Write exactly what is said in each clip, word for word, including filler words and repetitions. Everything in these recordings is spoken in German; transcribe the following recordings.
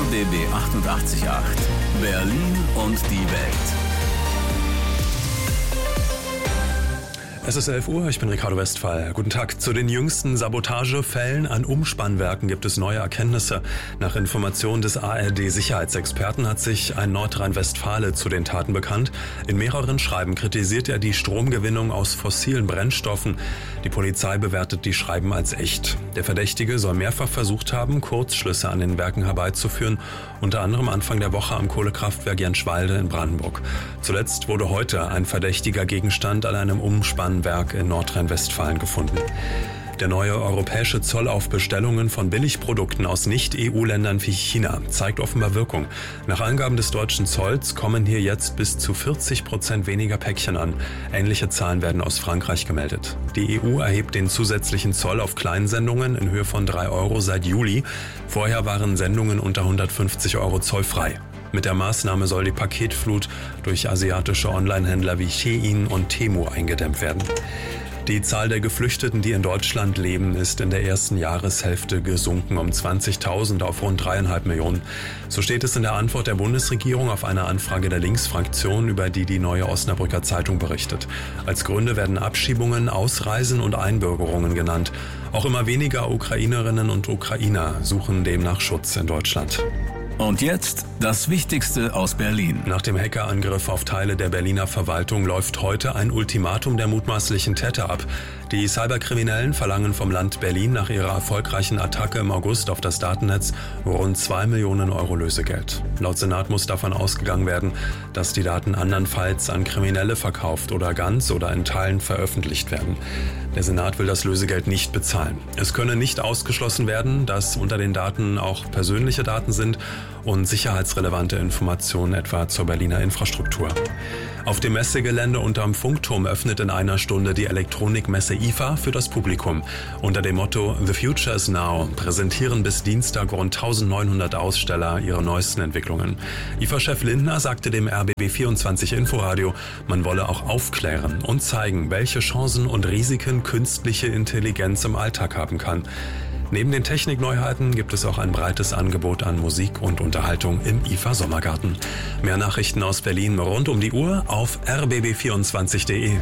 B B achtundachtzig Komma acht. Berlin und die Welt. Es ist elf Uhr, ich bin Ricardo Westphal. Guten Tag. Zu den jüngsten Sabotagefällen an Umspannwerken gibt es neue Erkenntnisse. Nach Informationen des A R D-Sicherheitsexperten hat sich ein Nordrhein-Westfale zu den Taten bekannt. In mehreren Schreiben kritisiert er die Stromgewinnung aus fossilen Brennstoffen. Die Polizei bewertet die Schreiben als echt. Der Verdächtige soll mehrfach versucht haben, Kurzschlüsse an den Werken herbeizuführen, unter anderem Anfang der Woche am Kohlekraftwerk Jenschwalde in Brandenburg. Zuletzt wurde heute ein verdächtiger Gegenstand an einem Umspannwerk in Nordrhein-Westfalen gefunden. Der neue europäische Zoll auf Bestellungen von Billigprodukten aus Nicht-E U Ländern wie China zeigt offenbar Wirkung. Nach Angaben des deutschen Zolls kommen hier jetzt bis zu vierzig Prozent weniger Päckchen an. Ähnliche Zahlen werden aus Frankreich gemeldet. Die E U erhebt den zusätzlichen Zoll auf Kleinsendungen in Höhe von drei Euro seit Juli. Vorher waren Sendungen unter hundertfünfzig Euro zollfrei. Mit der Maßnahme soll die Paketflut durch asiatische Onlinehändler wie Shein und Temu eingedämmt werden. Die Zahl der Geflüchteten, die in Deutschland leben, ist in der ersten Jahreshälfte gesunken um zwanzigtausend auf rund dreieinhalb Millionen. So steht es in der Antwort der Bundesregierung auf eine Anfrage der Linksfraktion, über die die Neue Osnabrücker Zeitung berichtet. Als Gründe werden Abschiebungen, Ausreisen und Einbürgerungen genannt. Auch immer weniger Ukrainerinnen und Ukrainer suchen demnach Schutz in Deutschland. Und jetzt das Wichtigste aus Berlin. Nach dem Hackerangriff auf Teile der Berliner Verwaltung läuft heute ein Ultimatum der mutmaßlichen Täter ab. Die Cyberkriminellen verlangen vom Land Berlin nach ihrer erfolgreichen Attacke im August auf das Datennetz rund zwei Millionen Euro Lösegeld. Laut Senat muss davon ausgegangen werden, dass die Daten andernfalls an Kriminelle verkauft oder ganz oder in Teilen veröffentlicht werden. Der Senat will das Lösegeld nicht bezahlen. Es könne nicht ausgeschlossen werden, dass unter den Daten auch persönliche Daten sind und sicherheitsrelevante Informationen etwa zur Berliner Infrastruktur. Auf dem Messegelände unterm Funkturm öffnet in einer Stunde die Elektronikmesse I F A für das Publikum. Unter dem Motto The Future is Now präsentieren bis Dienstag rund neunzehnhundert Aussteller ihre neuesten Entwicklungen. I F A-Chef Lindner sagte dem R B B vierundzwanzig Inforadio, man wolle auch aufklären und zeigen, welche Chancen und Risiken künstliche Intelligenz im Alltag haben kann. Neben den Technikneuheiten gibt es auch ein breites Angebot an Musik und Unterhaltung im I F A Sommergarten. Mehr Nachrichten aus Berlin rund um die Uhr auf r b b vierundzwanzig punkt de.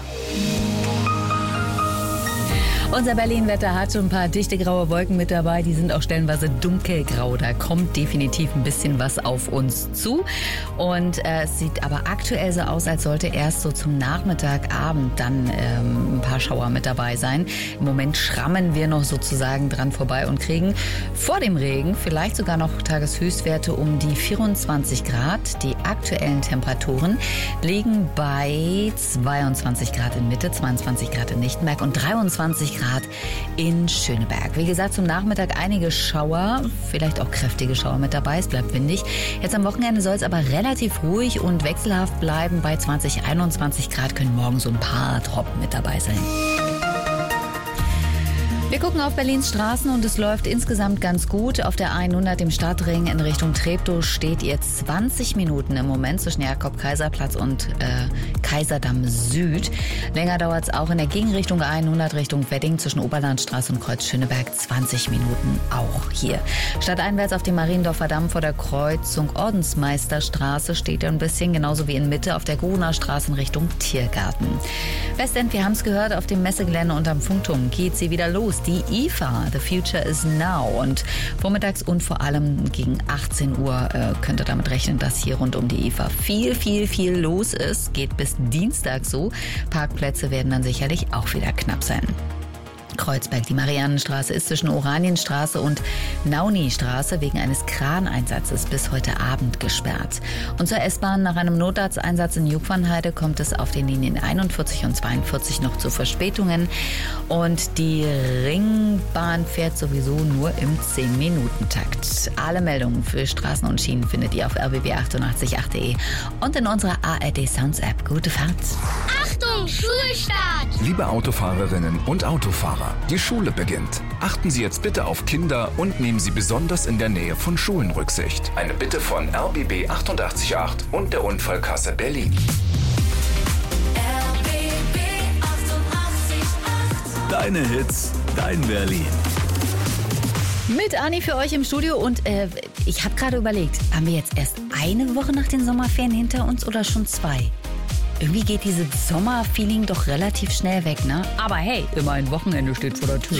Unser Berlin-Wetter hat schon ein paar dichte graue Wolken mit dabei. Die sind auch stellenweise dunkelgrau. Da kommt definitiv ein bisschen was auf uns zu. Und äh, es sieht aber aktuell so aus, als sollte erst so zum Nachmittag, Abend dann ähm, ein paar Schauer mit dabei sein. Im Moment schrammen wir noch sozusagen dran vorbei und kriegen vor dem Regen vielleicht sogar noch Tageshöchstwerte um die vierundzwanzig Grad. Die aktuellen Temperaturen liegen bei zweiundzwanzig Grad in Mitte, zweiundzwanzig Grad in Lichtenberg und dreiundzwanzig Grad in Schöneberg. Wie gesagt, zum Nachmittag einige Schauer, vielleicht auch kräftige Schauer mit dabei. Es bleibt windig. Jetzt am Wochenende soll es aber relativ ruhig und wechselhaft bleiben. Bei zwanzig, einundzwanzig Grad können morgen so ein paar Tropfen mit dabei sein. Wir gucken auf Berlins Straßen und es läuft insgesamt ganz gut. Auf der hundert im Stadtring in Richtung Treptow steht ihr zwanzig Minuten im Moment zwischen Jakob-Kaiser-Platz und äh, Kaiserdamm Süd. Länger dauert es auch in der Gegenrichtung hundert Richtung Wedding zwischen Oberlandstraße und Kreuz Schöneberg zwanzig Minuten auch hier. Stadteinwärts auf dem Mariendorfer Damm vor der Kreuzung Ordensmeisterstraße steht er ein bisschen, genauso wie in Mitte auf der Gruner Straße in Richtung Tiergarten. Westend, wir haben es gehört, auf dem Messegelände unterm Funkturm geht sie wieder los. Die I F A, The Future is Now. Und vormittags und vor allem gegen achtzehn Uhr äh, könnt ihr damit rechnen, dass hier rund um die I F A viel, viel, viel los ist. Geht bis Dienstag so. Parkplätze werden dann sicherlich auch wieder knapp sein. Kreuzberg. Die Mariannenstraße ist zwischen Oranienstraße und Nauni-Straße wegen eines Kraneinsatzes bis heute Abend gesperrt. Und zur S-Bahn nach einem Notarzteinsatz in Jungfernheide kommt es auf den Linien einundvierzig und zweiundvierzig noch zu Verspätungen. Und die Ringbahn fährt sowieso nur im zehn-Minuten-Takt. Alle Meldungen für Straßen und Schienen findet ihr auf r b b achtundachtzig punkt acht punkt de und in unserer A R D Sounds App. Gute Fahrt! Achtung, Schulstart! Liebe Autofahrerinnen und Autofahrer, die Schule beginnt. Achten Sie jetzt bitte auf Kinder und nehmen Sie besonders in der Nähe von Schulen Rücksicht. Eine Bitte von R B B achtundachtzig Komma acht und der Unfallkasse Berlin. R B B achtundachtzig Komma acht. Deine Hits, dein Berlin. Mit Anni für euch im Studio und äh, ich habe gerade überlegt, haben wir jetzt erst eine Woche nach den Sommerferien hinter uns oder schon zwei? Irgendwie geht dieses Sommerfeeling doch relativ schnell weg, ne? Aber hey, immer ein Wochenende steht vor der Tür.